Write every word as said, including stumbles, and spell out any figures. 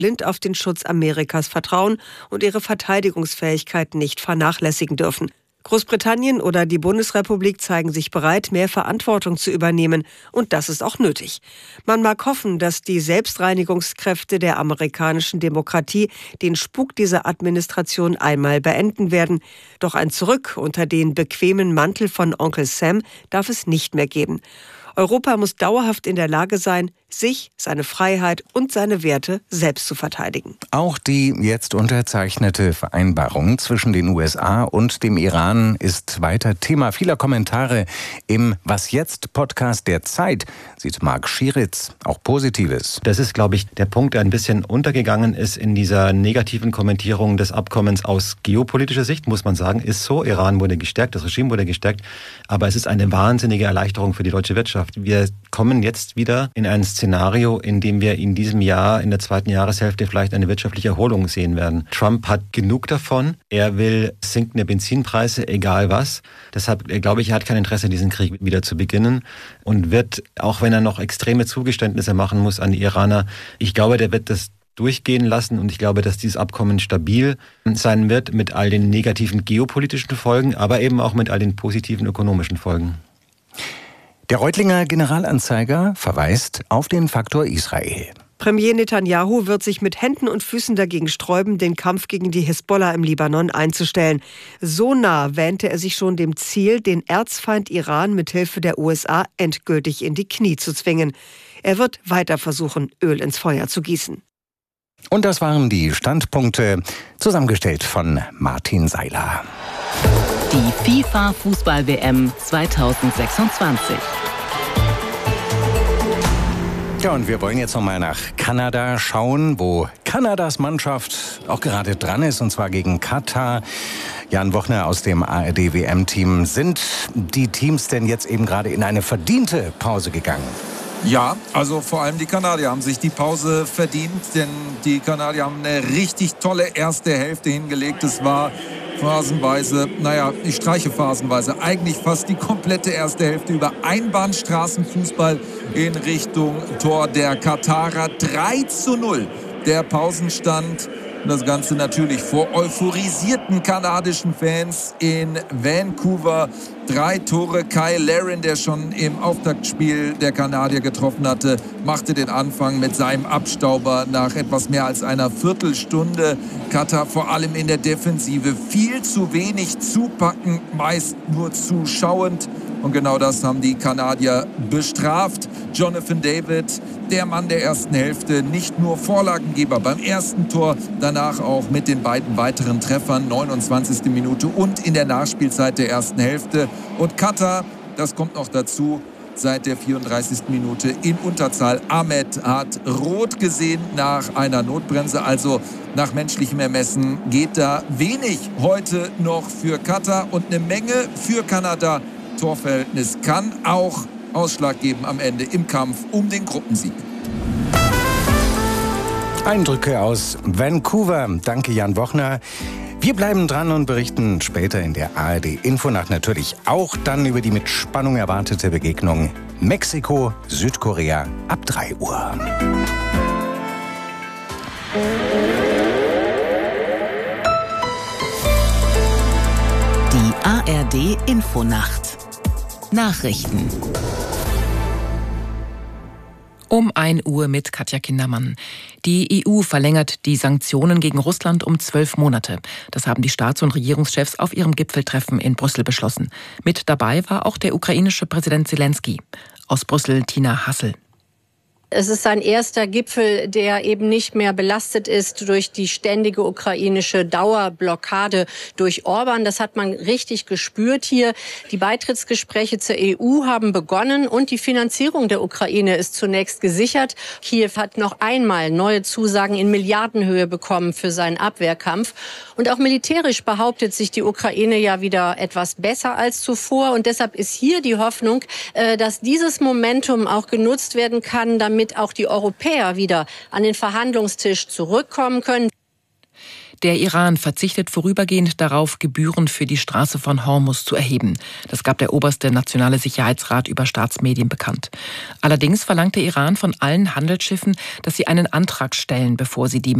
blind auf den Schutz Amerikas vertrauen und ihre Verteidigungsfähigkeit nicht vernachlässigen dürfen. Großbritannien oder die Bundesrepublik zeigen sich bereit, mehr Verantwortung zu übernehmen. Und das ist auch nötig. Man mag hoffen, dass die Selbstreinigungskräfte der amerikanischen Demokratie den Spuk dieser Administration einmal beenden werden. Doch ein Zurück unter den bequemen Mantel von Onkel Sam darf es nicht mehr geben. Europa muss dauerhaft in der Lage sein, sich, seine Freiheit und seine Werte selbst zu verteidigen. Auch die jetzt unterzeichnete Vereinbarung zwischen den U S A und dem Iran ist weiter Thema vieler Kommentare im Was jetzt Podcast der Zeit. Sieht Marc Schieritz auch Positives. Das ist, glaube ich, der Punkt, der ein bisschen untergegangen ist in dieser negativen Kommentierung des Abkommens aus geopolitischer Sicht, muss man sagen, ist so. Iran wurde gestärkt, das Regime wurde gestärkt, aber es ist eine wahnsinnige Erleichterung für die deutsche Wirtschaft. Wir kommen jetzt wieder in ein Szenario, in dem wir in diesem Jahr, in der zweiten Jahreshälfte, vielleicht eine wirtschaftliche Erholung sehen werden. Trump hat genug davon. Er will sinkende Benzinpreise, egal was. Deshalb glaube ich, er hat kein Interesse, diesen Krieg wieder zu beginnen und wird, auch wenn er noch extreme Zugeständnisse machen muss an die Iraner, ich glaube, der wird das durchgehen lassen und ich glaube, dass dieses Abkommen stabil sein wird mit all den negativen geopolitischen Folgen, aber eben auch mit all den positiven ökonomischen Folgen. Der Reutlinger Generalanzeiger verweist auf den Faktor Israel. Premier Netanyahu wird sich mit Händen und Füßen dagegen sträuben, den Kampf gegen die Hisbollah im Libanon einzustellen. So nah wähnte er sich schon dem Ziel, den Erzfeind Iran mit Hilfe der U S A endgültig in die Knie zu zwingen. Er wird weiter versuchen, Öl ins Feuer zu gießen. Und das waren die Standpunkte, zusammengestellt von Martin Seiler. Die FIFA-Fußball-W M zweitausendsechsundzwanzig. Ja, und wir wollen jetzt noch mal nach Kanada schauen, wo Kanadas Mannschaft auch gerade dran ist, und zwar gegen Katar. Jan Wochner aus dem A R D-W M-Team. Sind die Teams denn jetzt eben gerade in eine verdiente Pause gegangen? Ja, also vor allem die Kanadier haben sich die Pause verdient, denn die Kanadier haben eine richtig tolle erste Hälfte hingelegt. Es war phasenweise, naja, ich streiche phasenweise, eigentlich fast die komplette erste Hälfte über Einbahnstraßenfußball in Richtung Tor der Katarer. drei zu null der Pausenstand. Und das Ganze natürlich vor euphorisierten kanadischen Fans in Vancouver. Drei Tore. Kyle Larin, der schon im Auftaktspiel der Kanadier getroffen hatte, machte den Anfang mit seinem Abstauber nach etwas mehr als einer Viertelstunde. Katar vor allem in der Defensive viel zu wenig zupackend, meist nur zuschauend. Und genau das haben die Kanadier bestraft. Jonathan David, der Mann der ersten Hälfte, nicht nur Vorlagengeber beim ersten Tor, danach auch mit den beiden weiteren Treffern, neunundzwanzigste Minute und in der Nachspielzeit der ersten Hälfte. Und Katar, das kommt noch dazu, seit der vierunddreißigsten Minute in Unterzahl. Ahmed hat rot gesehen nach einer Notbremse, also nach menschlichem Ermessen geht da wenig heute noch für Katar und eine Menge für Kanada. Torverhältnis kann auch Ausschlag geben am Ende im Kampf um den Gruppensieg. Eindrücke aus Vancouver. Danke, Jan Wochner. Wir bleiben dran und berichten später in der A R D-Infonacht natürlich auch dann über die mit Spannung erwartete Begegnung Mexiko-Südkorea ab drei Uhr. Die A R D-Infonacht. Nachrichten. Um ein Uhr mit Katja Kindermann. Die E U verlängert die Sanktionen gegen Russland um zwölf Monate. Das haben die Staats- und Regierungschefs auf ihrem Gipfeltreffen in Brüssel beschlossen. Mit dabei war auch der ukrainische Präsident Zelensky. Aus Brüssel Tina Hassel. Es ist ein erster Gipfel, der eben nicht mehr belastet ist durch die ständige ukrainische Dauerblockade durch Orban. Das hat man richtig gespürt hier. Die Beitrittsgespräche zur E U haben begonnen und die Finanzierung der Ukraine ist zunächst gesichert. Kiew hat noch einmal neue Zusagen in Milliardenhöhe bekommen für seinen Abwehrkampf. Und auch militärisch behauptet sich die Ukraine ja wieder etwas besser als zuvor. Und deshalb ist hier die Hoffnung, dass dieses Momentum auch genutzt werden kann, damit auch die Europäer wieder an den Verhandlungstisch zurückkommen können. Der Iran verzichtet vorübergehend darauf, Gebühren für die Straße von Hormuz zu erheben. Das gab der oberste nationale Sicherheitsrat über Staatsmedien bekannt. Allerdings verlangt der Iran von allen Handelsschiffen, dass sie einen Antrag stellen, bevor sie die